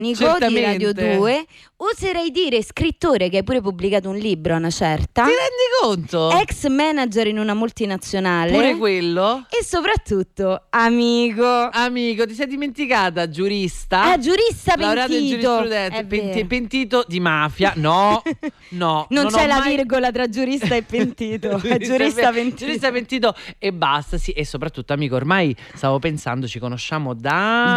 Nico di Radio 2, oserei dire scrittore, che hai pure pubblicato un libro a una certa. Ti rendi conto? Ex manager in una multinazionale. Pure quello. E soprattutto amico. Ti sei dimenticata, giurista. Giurista laureato in pentito. giurisprudenza, pentito di mafia. No. Non c'è la virgola tra giurista e pentito. È giurista pentito. Giurista pentito e basta, sì. E soprattutto, amico, ormai stavo pensando, ci conosciamo da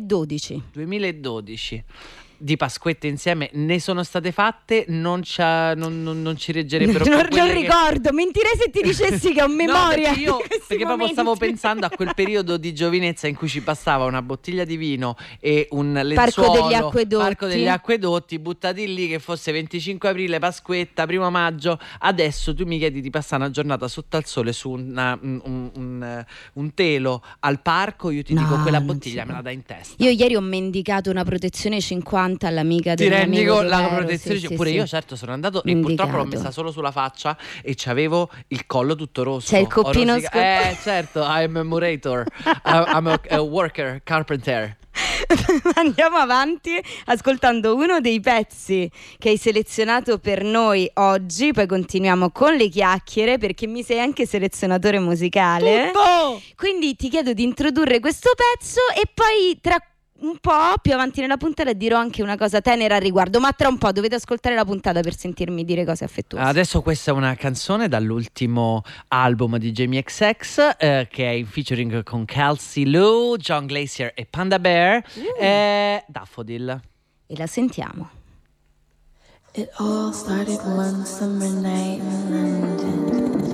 2012. Di Pasquette insieme ne sono state fatte, non ci reggerebbero. Non ricordo, mentirei se ti dicessi che ho memoria. No, perché proprio stavo pensando a quel periodo di giovinezza in cui ci passava una bottiglia di vino e un lenzuolo, Parco degli Acquedotti, buttati lì, che fosse 25 aprile, Pasquetta, 1 maggio. Adesso tu mi chiedi di passare una giornata sotto al sole su un telo al parco, io ti dico quella bottiglia me la dai in testa. Io ieri ho mendicato una protezione 50 all'amica del mio amico. Ti rendi la protezione? Pure io certo sono andato e purtroppo l'ho messa solo sulla faccia e c'avevo il collo tutto rosso. C'è il coppino certo, I'm a murator, I'm a worker, carpenter. Andiamo avanti ascoltando uno dei pezzi che hai selezionato per noi oggi, poi continuiamo con le chiacchiere perché mi sei anche selezionatore musicale. Tutto! Quindi ti chiedo di introdurre questo pezzo e poi tra un po' più avanti nella puntata dirò anche una cosa tenera al riguardo, ma tra un po' dovete ascoltare la puntata per sentirmi dire cose affettuose. Adesso questa è una canzone dall'ultimo album di Jamie XX che è in featuring con Kelsey Lou, John Glacier e Panda Bear, Daffodil. E la sentiamo. It all started one summer night in London.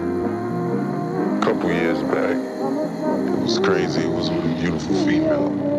A couple years back, it was crazy. It was with a beautiful female.